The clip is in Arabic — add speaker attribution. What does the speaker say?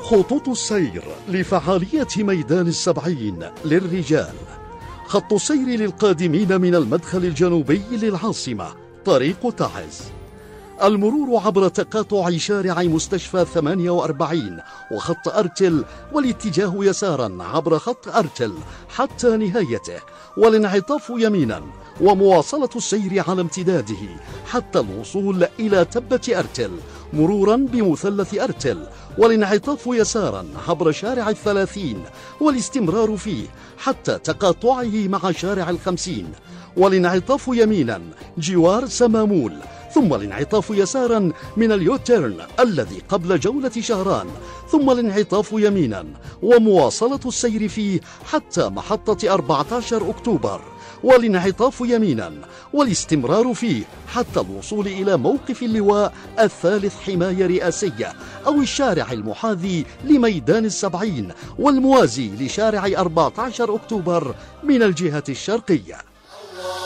Speaker 1: خطوط السير لفعالية ميدان السبعين للرجال. خط السير للقادمين من المدخل الجنوبي للعاصمة طريق تعز. المرور عبر تقاطع شارع مستشفى 48 وخط أرتل والاتجاه يسارا عبر خط أرتل حتى نهايته، والانعطاف يمينا ومواصلة السير على امتداده حتى الوصول إلى تبة أرتل مرورا بمثلث أرتل، والانعطاف يسارا عبر شارع 30 والاستمرار فيه حتى تقاطعه مع شارع 50، والانعطاف يمينا جوار سمامول، ثم الانعطاف يسارا من اليوتيرن الذي قبل جولة شهران، ثم الانعطاف يمينا ومواصلة السير فيه حتى محطة 14 أكتوبر، والانعطاف يمينا والاستمرار فيه حتى الوصول إلى موقف اللواء الثالث حماية رئاسية أو الشارع المحاذي لميدان السبعين والموازي لشارع 14 أكتوبر من الجهة الشرقية.